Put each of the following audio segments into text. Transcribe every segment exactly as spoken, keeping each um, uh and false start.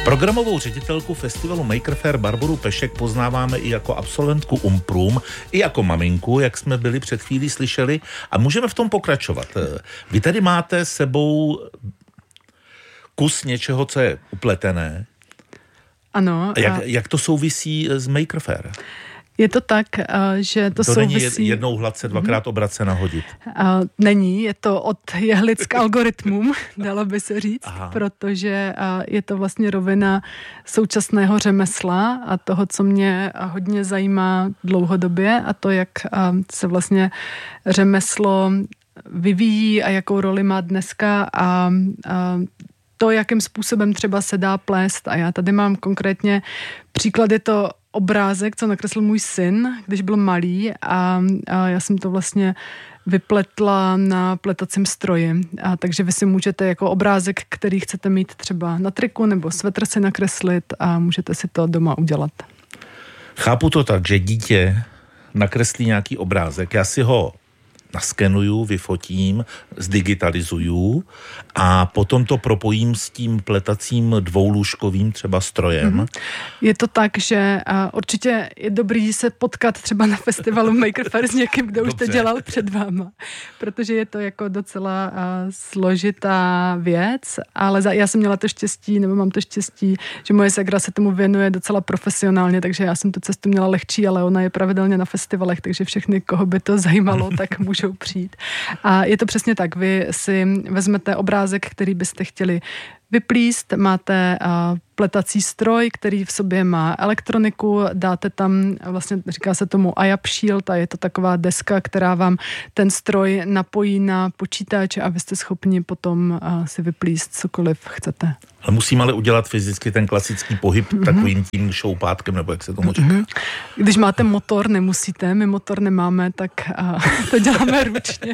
Programovou ředitelku festivalu Maker Faire Barboru Pešek poznáváme i jako absolventku Umprum, i jako maminku, jak jsme byli před chvílí slyšeli, a můžeme v tom pokračovat. Vy tady máte sebou kus něčeho, co je upletené. Ano. A jak, a... jak to souvisí s Maker Faire? Je to tak, že to, to souvisí... To není jednou hladce, dvakrát obracena hodit. Není, je to od jehlic k algoritmům, dalo by se říct, Aha. protože je to vlastně rovina současného řemesla a toho, co mě hodně zajímá dlouhodobě, a to, jak se vlastně řemeslo vyvíjí a jakou roli má dneska a, a to, jakým způsobem třeba se dá plést. A já tady mám konkrétně příklad, je to obrázek, co nakreslil můj syn, když byl malý, a, a já jsem to vlastně vypletla na pletacím stroji. A takže vy si můžete jako obrázek, který chcete mít třeba na triku nebo svetr si nakreslit a můžete si to doma udělat. Chápu to tak, že dítě nakreslí nějaký obrázek, já si ho naskenuju, vyfotím, zdigitalizuju a potom to propojím s tím pletacím dvoulůžkovým třeba strojem. Mm-hmm. Je to tak, že určitě je dobrý se potkat třeba na festivalu Maker Faire s někým, kdo už to dělal před váma, protože je to jako docela složitá věc, ale za, já jsem měla to štěstí, nebo mám to štěstí, že moje segra se tomu věnuje docela profesionálně, takže já jsem tu cestu měla lehčí, ale ona je pravidelně na festivalech, takže všechny, koho by to zajímalo, tak můžou přijít. A je to přesně tak, vy si vezmete obrázek, který byste chtěli vyplíst, máte uh, pletací stroj, který v sobě má elektroniku, dáte tam, vlastně říká se tomu I A P Shield, a je to taková deska, která vám ten stroj napojí na počítač a vy jste schopni potom uh, si vyplíst cokoliv chcete. Ale musím ale udělat fyzicky ten klasický pohyb mm-hmm. takovým tím šoupátkem, nebo jak se tomu říká. Mm-hmm. Když máte motor, nemusíte, my motor nemáme, tak uh, to děláme ručně.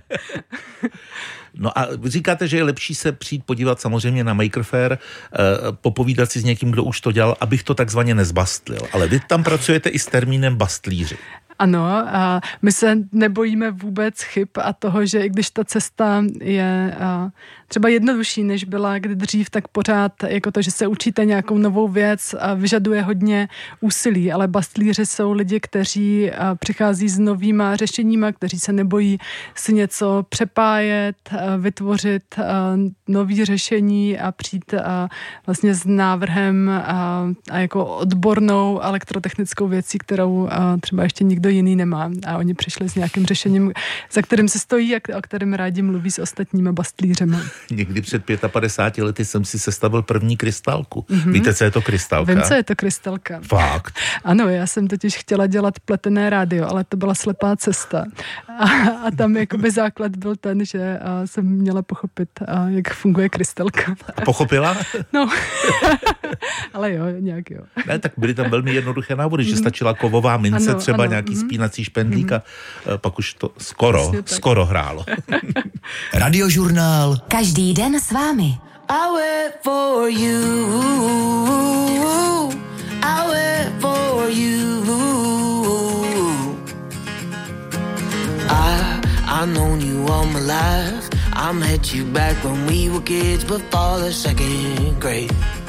No a říkáte, že je lepší se přijít podívat samozřejmě na Maker Faire, popovídat si s někým, kdo už to dělal, abych to takzvaně nezbastlil. Ale vy tam pracujete i s termínem bastlíři. Ano, a my se nebojíme vůbec chyb a toho, že i když ta cesta je třeba jednodušší, než byla kdy dřív, tak pořád jako to, že se učíte nějakou novou věc, vyžaduje hodně úsilí, ale bastlíři jsou lidi, kteří přichází s novýma řešeníma, kteří se nebojí si něco přepájet, vytvořit nový řešení a přijít vlastně s návrhem a jako odbornou elektrotechnickou věcí, kterou třeba ještě nikdo jiný nemá. A oni přišli s nějakým řešením, za kterým se stojí a o kterém rádi mluví s ostatníma bastlířema. Někdy před padesáti pěti lety jsem si sestavil první krystalku. Mm-hmm. Víte, co je to krystalka? Vím, co je to krystalka. Fakt? Ano, já jsem totiž chtěla dělat pletené rádio, ale to byla slepá cesta. A, a tam jakoby základ byl ten, že jsem měla pochopit, jak funguje krystalka. A pochopila? No, ale jo, nějak jo. Ne, tak byly tam velmi jednoduché návody, že stačila kovová mince, ano, třeba ano, nějaký mm. spínací špendlík a pak už to skoro, skoro hrálo. Radiožurnál. Každý den s vámi. I wait for you. I wait for you. I, I known you all my life. I met you back when we were kids before the second grade.